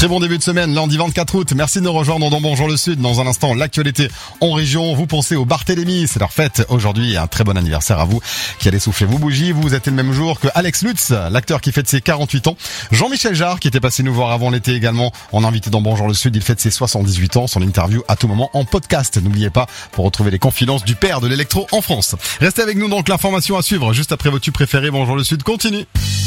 Très bon début de semaine, lundi 24 août. Merci de nous rejoindre dans Bonjour le Sud. Dans un instant, l'actualité en région. Vous pensez au Barthélémy, c'est leur fête aujourd'hui. Un très bon anniversaire à vous qui allez souffler vos bougies. Vous êtes le même jour que Alex Lutz, l'acteur qui fête ses 48 ans. Jean-Michel Jarre qui était passé nous voir avant l'été également en invité dans Bonjour le Sud. Il fête ses 78 ans. Son interview à tout moment en podcast. N'oubliez pas pour retrouver les confidences du père de l'électro en France. Restez avec nous donc, l'information à suivre juste après vos tubes préférés. Bonjour le Sud continue.